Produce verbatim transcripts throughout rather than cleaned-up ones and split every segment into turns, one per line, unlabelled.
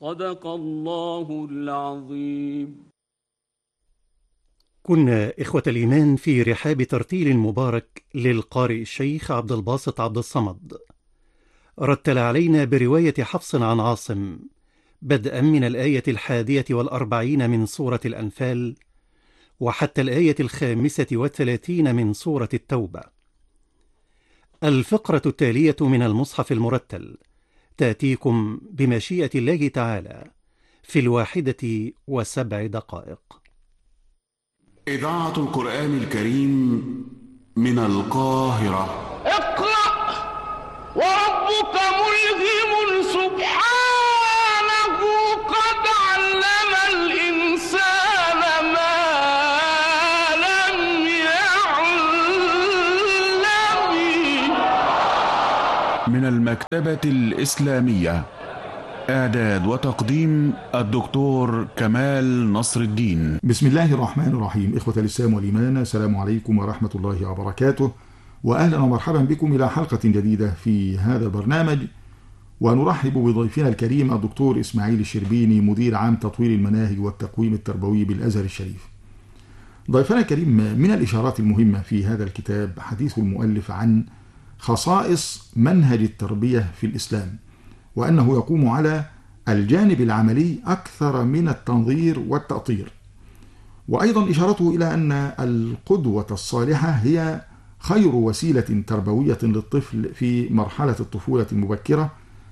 صدق الله العظيم.
كنا إخوة الإيمان في رحاب ترتيل مبارك للقارئ الشيخ عبد الباسط عبد الصمد، رتل علينا برواية حفص عن عاصم بدءا من الآية الحادية والأربعين من سورة الأنفال وحتى الآية الخامسة والثلاثين من سورة التوبة. الفقرة التالية من المصحف المرتل تأتيكم بمشيئة الله تعالى في الواحدة وسبع دقائق.
إذاعة القرآن الكريم من القاهرة.
اقرأ وربك ملهم سبحانه قد علم الإنسان ما لم يعلم.
من المكتبة الإسلامية، إعداد وتقديم الدكتور كمال نصر الدين.
بسم الله الرحمن الرحيم. إخوة الإسلام والإيمان، السلام عليكم ورحمة الله وبركاته، وأهلا ومرحبا بكم إلى حلقة جديدة في هذا البرنامج، ونرحب بضيفنا الكريم الدكتور إسماعيل الشربيني، مدير عام تطوير المناهج والتقويم التربوي بالأزهر الشريف. ضيفنا الكريم، من الإشارات المهمة في هذا الكتاب حديث المؤلف عن خصائص منهج التربية في الإسلام، وأنه يقوم على الجانب العملي أكثر من التنظير والتأطير، وأيضا إشارته إلى أن القدوة الصالحة هي خير وسيلة تربوية للطفل في مرحلة الطفولة المبكرة،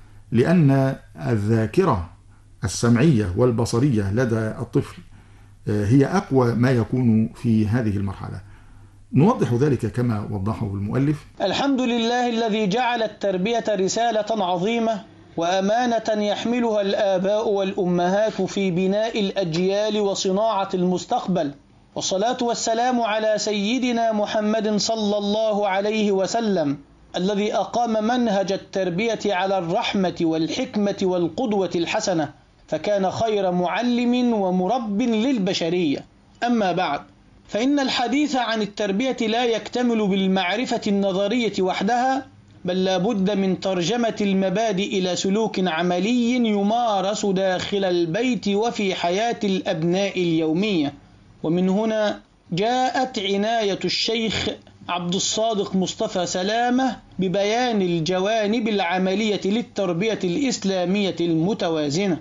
لأن الذاكرة السمعية والبصرية لدى الطفل هي أقوى ما يكون في هذه المرحلة. نوضح ذلك كما وضحه المؤلف.
الحمد لله الذي جعل التربية رسالة عظيمة وأمانة يحملها الآباء والأمهات في بناء الأجيال وصناعة المستقبل، والصلاة والسلام على سيدنا محمد صلى الله عليه وسلم الذي أقام منهج التربية على الرحمة والحكمة والقدوة الحسنة، فكان خير معلم ومرب للبشرية. أما بعد، فإن الحديث عن التربية لا يكتمل بالمعرفة النظرية وحدها، بل لا بد من ترجمة المبادئ إلى سلوك عملي يمارس داخل البيت وفي حياة الأبناء اليومية. ومن هنا جاءت عناية الشيخ عبد الصادق مصطفى سلامة ببيان الجوانب العملية للتربية الإسلامية المتوازنة،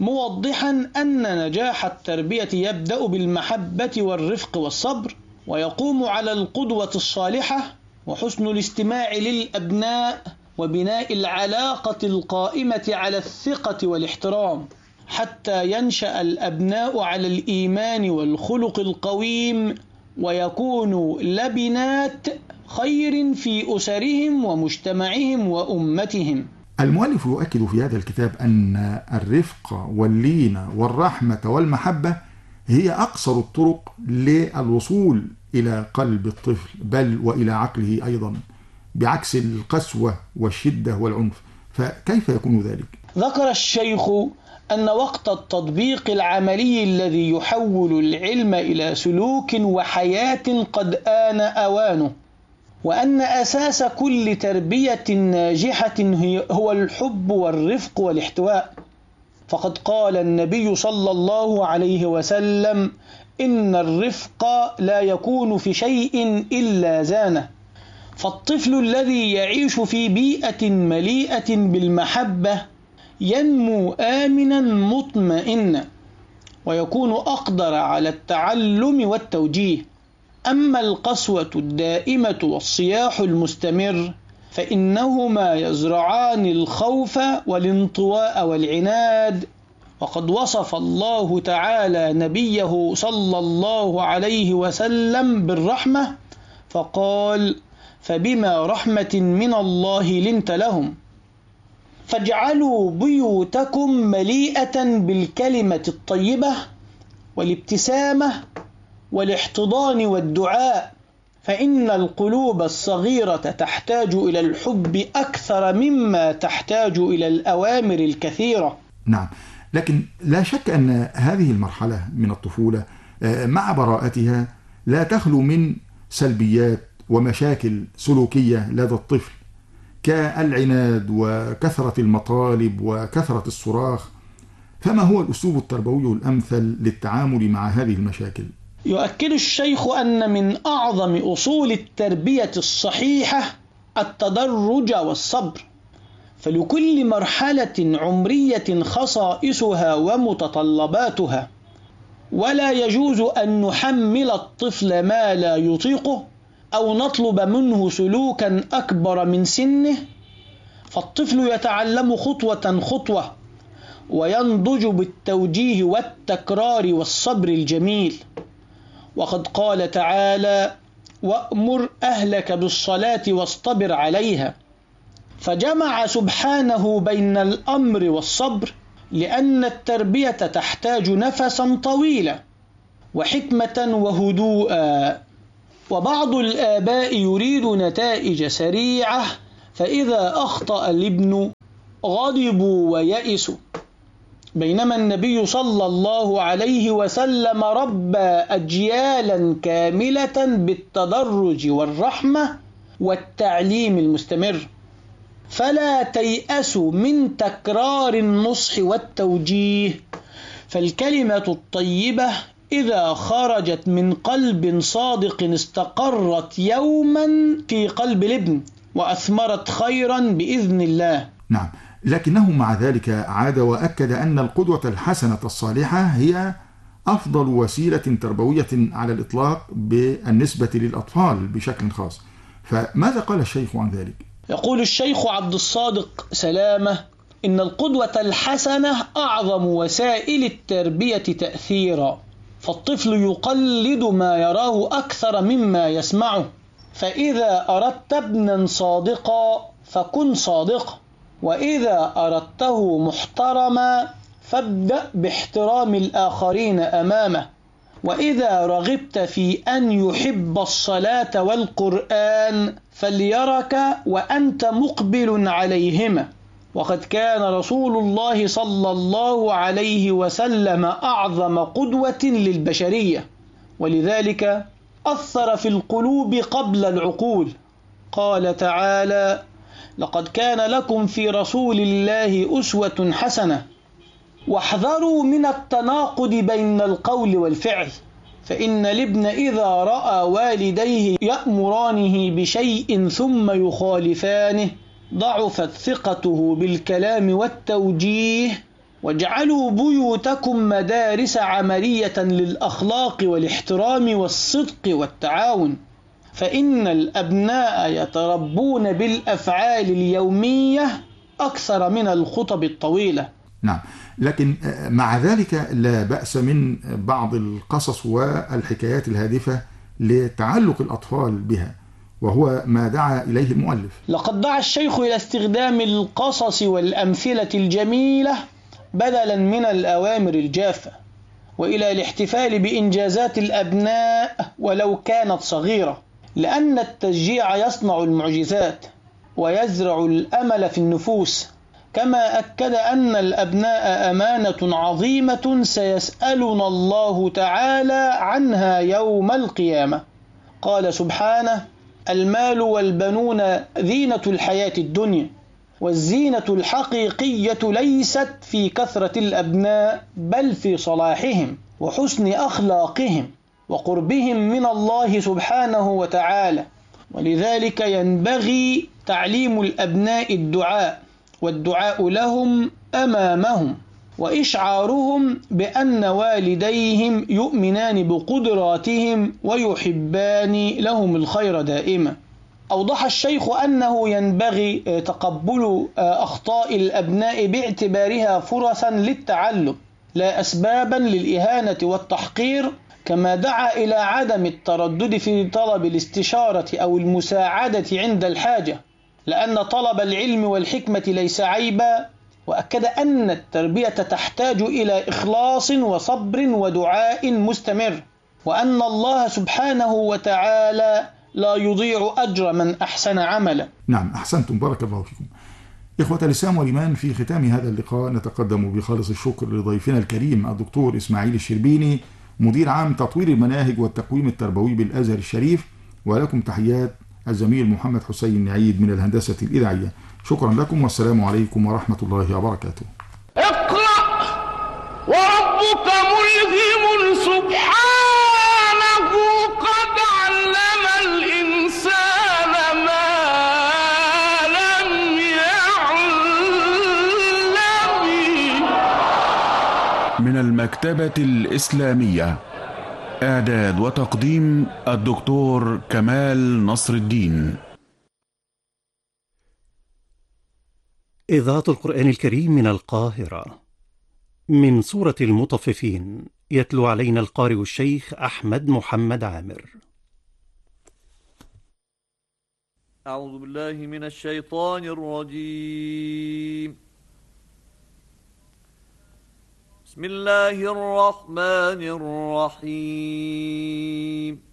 موضحا أن نجاح التربية يبدأ بالمحبة والرفق والصبر، ويقوم على القدوة الصالحة وحسن الاستماع للأبناء وبناء العلاقة القائمة على الثقة والاحترام، حتى ينشأ الأبناء على الإيمان والخلق القويم، ويكونوا لبنات خير في أسرهم ومجتمعهم وأمتهم.
المؤلف يؤكد في هذا الكتاب أن الرفق واللين والرحمة والمحبة هي أقصر الطرق للوصول إلى قلب الطفل، بل وإلى عقله أيضا، بعكس القسوة والشدة والعنف. فكيف يكون ذلك؟
ذكر الشيخ أن وقت التطبيق العملي الذي يحول العلم إلى سلوك وحياة قد آن أوانه، وأن أساس كل تربية ناجحة هو الحب والرفق والاحتواء. فقد قال النبي صلى الله عليه وسلم: إن الرفق لا يكون في شيء إلا زانه. فالطفل الذي يعيش في بيئة مليئة بالمحبة ينمو آمنا مطمئنا، ويكون أقدر على التعلم والتوجيه. أما القسوة الدائمة والصياح المستمر فإنهما يزرعان الخوف والانطواء والعناد. وقد وصف الله تعالى نبيه صلى الله عليه وسلم بالرحمة فقال: فبما رحمة من الله لنت لهم. فاجعلوا بيوتكم مليئة بالكلمة الطيبة والابتسامة والاحتضان والدعاء، فإن القلوب الصغيرة تحتاج إلى الحب أكثر مما تحتاج إلى الأوامر الكثيرة.
نعم، لكن لا شك أن هذه المرحلة من الطفولة مع براءتها لا تخلو من سلبيات ومشاكل سلوكية لدى الطفل، كالعناد وكثرة المطالب وكثرة الصراخ. فما هو الأسلوب التربوي الأمثل للتعامل مع هذه المشاكل؟
يؤكد الشيخ أن من أعظم أصول التربية الصحيحة التدرج والصبر، فلكل مرحلة عمرية خصائصها ومتطلباتها، ولا يجوز أن نحمل الطفل ما لا يطيقه أو نطلب منه سلوكا أكبر من سنه، فالطفل يتعلم خطوة خطوة وينضج بالتوجيه والتكرار والصبر الجميل. وقد قال تعالى: وأمر أهلك بالصلاة واصطبر عليها، فجمع سبحانه بين الأمر والصبر، لأن التربية تحتاج نفسا طويلا وحكمة وهدوءا. وبعض الآباء يريد نتائج سريعة، فإذا أخطأ الابن غضبوا ويئسوا، بينما النبي صلى الله عليه وسلم ربى أجيالا كاملة بالتدرج والرحمة والتعليم المستمر. فلا تيأسوا من تكرار النصح والتوجيه، فالكلمة الطيبة إذا خرجت من قلب صادق استقرت يوما في قلب الابن وأثمرت خيرا بإذن الله.
نعم، لكنه مع ذلك عاد وأكد أن القدوة الحسنة الصالحة هي أفضل وسيلة تربوية على الإطلاق بالنسبة للأطفال بشكل خاص، فماذا قال الشيخ عن ذلك؟
يقول الشيخ عبد الصادق سلامة: إن القدوة الحسنة أعظم وسائل التربية تأثيرا، فالطفل يقلد ما يراه أكثر مما يسمعه، فإذا أردت ابنا صادقا فكن صادقا، وإذا أردته محترما فابدأ باحترام الآخرين أمامه، وإذا رغبت في أن يحب الصلاة والقرآن فليرك وأنت مقبل عليهما. وقد كان رسول الله صلى الله عليه وسلم أعظم قدوة للبشرية، ولذلك أثر في القلوب قبل العقول. قال تعالى: لقد كان لكم في رسول الله أسوة حسنة، واحذروا من التناقض بين القول والفعل، فإن الابن إذا رأى والديه يأمرانه بشيء ثم يخالفانه ضعفت ثقته بالكلام والتوجيه. واجعلوا بيوتكم مدارس عملية للأخلاق والاحترام والصدق والتعاون، فإن الأبناء يتربون بالأفعال اليومية أكثر من الخطب الطويلة.
نعم، لكن مع ذلك لا بأس من بعض القصص والحكايات الهادفة لتعلق الأطفال بها، وهو ما دعا إليه المؤلف.
لقد دعا الشيخ إلى استخدام القصص والأمثلة الجميلة بدلا من الأوامر الجافة، وإلى الاحتفال بإنجازات الأبناء ولو كانت صغيرة، لأن التشجيع يصنع المعجزات ويزرع الأمل في النفوس. كما أكد أن الأبناء أمانة عظيمة سيسألنا الله تعالى عنها يوم القيامة. قال سبحانه: المال والبنون زينة الحياة الدنيا، والزينة الحقيقية ليست في كثرة الأبناء بل في صلاحهم وحسن أخلاقهم وقربهم من الله سبحانه وتعالى. ولذلك ينبغي تعليم الأبناء الدعاء، والدعاء لهم أمامهم، وإشعارهم بأن والديهم يؤمنان بقدراتهم ويحبان لهم الخير دائما. أوضح الشيخ أنه ينبغي تقبل أخطاء الأبناء باعتبارها فرصا للتعلم لا أسبابا للإهانة والتحقير، كما دعا إلى عدم التردد في طلب الاستشارة أو المساعدة عند الحاجة، لأن طلب العلم والحكمة ليس عيبا. وأكد أن التربية تحتاج إلى إخلاص وصبر ودعاء مستمر، وأن الله سبحانه وتعالى لا يضيع أجر من أحسن عملا.
نعم، أحسنتم، بارك الله فيكم. إخوة الإسلام والإيمان، في ختام هذا اللقاء نتقدم بخالص الشكر لضيفنا الكريم الدكتور إسماعيل الشربيني، مدير عام تطوير المناهج والتقويم التربوي بالأزهر الشريف، ولكم تحيات الزميل محمد حسين نعيد من الهندسة الإذاعية. شكرا لكم، والسلام عليكم ورحمة الله وبركاته.
اقرأ وربك ملهم سبحانه قد علم الإنسان ما لم يعلم.
من المكتبة الإسلامية، إعداد وتقديم الدكتور كمال نصر الدين.
إذاعة القرآن الكريم من القاهرة، من سورة المطففين، يتلو علينا القارئ الشيخ أحمد محمد عامر.
أعوذ بالله من الشيطان الرجيم. بسم الله الرحمن الرحيم.